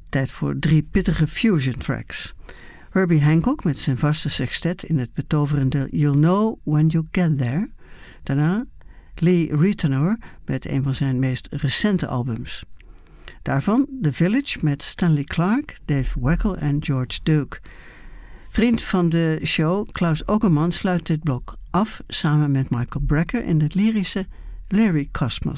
Tijd voor 3 pittige fusion tracks. Herbie Hancock met zijn vaste sextet in het betoverende You'll Know When You Get There. Daarna Lee Ritenour met een van zijn meest recente albums. Daarvan The Village met Stanley Clarke, Dave Weckl en George Duke. Vriend van de show Klaus Ogerman sluit dit blok af samen met Michael Brecker in het lyrische Lyric Cosmos.